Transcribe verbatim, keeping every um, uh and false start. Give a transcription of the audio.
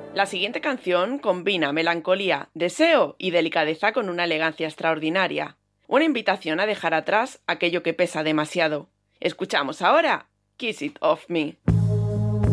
La siguiente canción combina melancolía, deseo y delicadeza con una elegancia extraordinaria. Una invitación a dejar atrás aquello que pesa demasiado. Escuchamos ahora Kiss It Off Me.